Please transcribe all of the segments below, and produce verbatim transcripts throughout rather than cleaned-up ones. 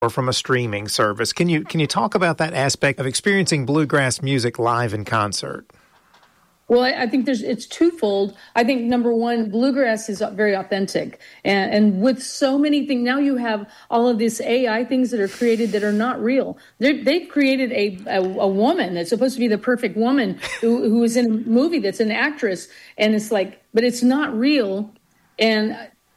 or from a streaming service. Can you can you talk about that aspect of experiencing bluegrass music live in concert? Well, I think there's it's twofold. I think number one, bluegrass is very authentic, and, and with so many things now, you have all of these A I things that are created that are not real. They're, they've created a, a a woman that's supposed to be the perfect woman who who is in a movie that's an actress, and it's like, but it's not real, and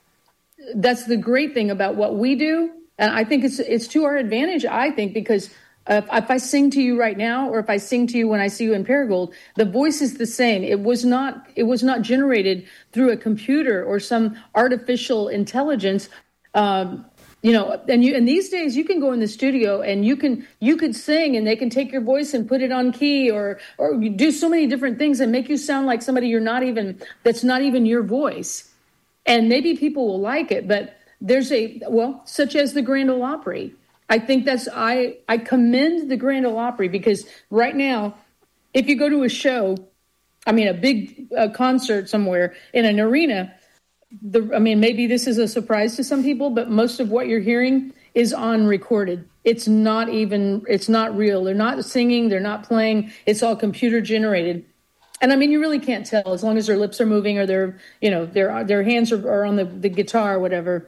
that's the great thing about what we do, and I think it's it's to our advantage. I think because. Uh, if, if I sing to you right now, or if I sing to you when I see you in Paragould, the voice is the same. It was not. It was not generated through a computer or some artificial intelligence. Um, you know, and you. And these days, you can go in the studio and you can you could sing, and they can take your voice and put it on key, or or you do so many different things and make you sound like somebody you're not even. That's not even your voice. And maybe people will like it, but there's a well, such as the Grand Ole Opry. I think that's, I, I commend the Grand Ole Opry because right now, if you go to a show, I mean, a big uh, concert somewhere in an arena, the, I mean, maybe this is a surprise to some people, but most of what you're hearing is on recorded. It's not even, it's not real. They're not singing. They're not playing. It's all computer generated. And I mean, you really can't tell as long as their lips are moving or their, you know, their, their hands are, are on the, the guitar or whatever.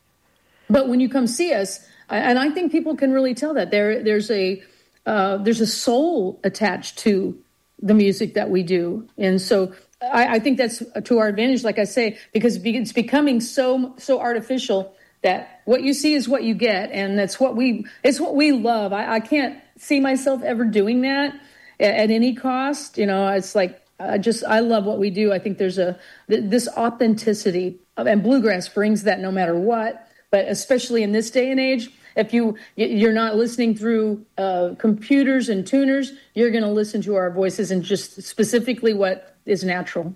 But when you come see us, and I think people can really tell that there there's a uh, there's a soul attached to the music that we do, and so I, I think that's to our advantage. Like I say, because it's becoming so so artificial that what you see is what you get, and that's what we it's what we love. I, I can't see myself ever doing that at, at any cost. You know, it's like I just I love what we do. I think there's a this authenticity, and bluegrass brings that no matter what. But especially in this day and age, if you you're not listening through uh, computers and tuners, you're going to listen to our voices and just specifically what is natural.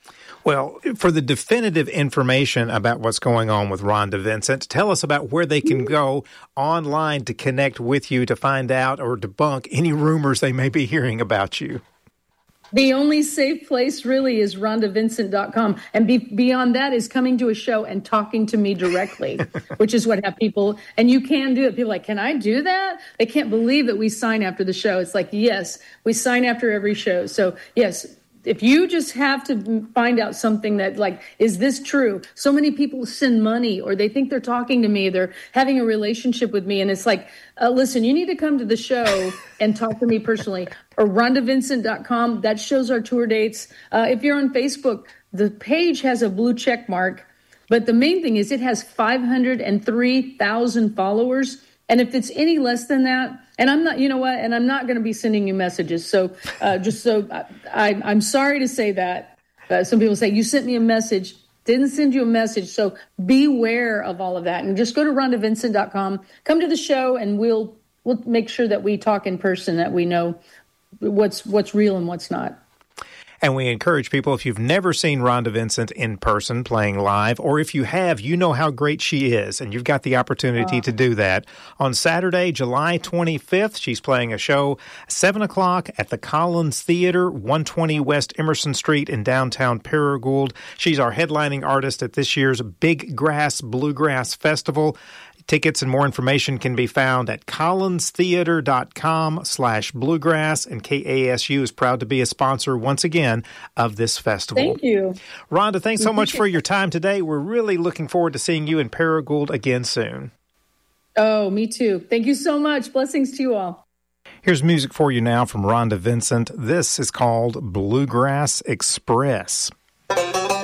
Well, for the definitive information about what's going on with Rhonda Vincent, tell us about where they can go online to connect with you to find out or debunk any rumors they may be hearing about you. The only safe place really is rhonda vincent dot com. And be, beyond that is coming to a show and talking to me directly, which is what have people, and you can do it. People are like, can I do that? They can't believe that we sign after the show. It's like, yes, we sign after every show. So yes, if you just have to find out something that like, is this true? So many people send money or they think they're talking to me. They're having a relationship with me. And it's like, uh, listen, you need to come to the show and talk to me personally. Or rhonda vincent dot com. That shows our tour dates. Uh, if you're on Facebook, the page has a blue check mark. But the main thing is it has five hundred three thousand followers. And if it's any less than that, and I'm not, you know what, and I'm not going to be sending you messages. So uh, just so I, I'm sorry to say that. Uh, some people say, you sent me a message, didn't send you a message. So beware of all of that. And just go to rhonda vincent dot com, come to the show, and we'll we'll make sure that we talk in person, that we know what's what's real and what's not. And we encourage people, if you've never seen Rhonda Vincent in person playing live, or if you have, you know how great she is, and you've got the opportunity uh, to do that. On Saturday, July twenty-fifth, she's playing a show, seven o'clock at the Collins Theater, one twenty West Emerson Street in downtown Paragould. She's our headlining artist at this year's Big Grass Bluegrass Festival. Tickets and more information can be found at collinstheater.com slash bluegrass, and K A S U is proud to be a sponsor once again of this festival. Thank you. Rhonda, thanks so much for your time today. We're really looking forward to seeing you in Paragould again soon. Oh, me too. Thank you so much. Blessings to you all. Here's music for you now from Rhonda Vincent. This is called Bluegrass Express.